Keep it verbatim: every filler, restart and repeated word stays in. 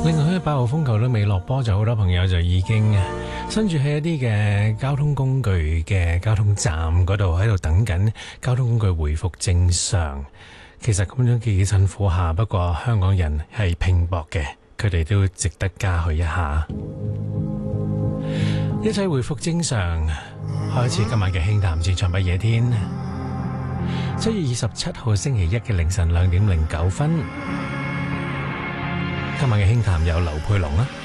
另外，喺八號風球都未落波，就好多朋友就已經身住喺一啲嘅交通工具嘅交通站嗰度，喺度等緊交通工具回復正常。其實咁樣幾辛苦下，不過香港人係拼搏嘅，佢哋都值得嘉許一下。一切回復正常，開始今晚嘅輕談戰場不夜天。七月二十七號星期一嘅凌晨兩點零九分。今晚嘅輕談有劉佩龍啦。